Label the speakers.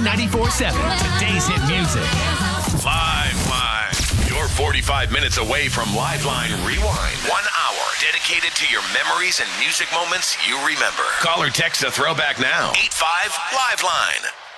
Speaker 1: K94.7, today's hit music.
Speaker 2: Liveline. You're 45 minutes away from Liveline Rewind. 1 hour dedicated to your memories and music moments you remember. Call or text a throwback now. 85 Liveline.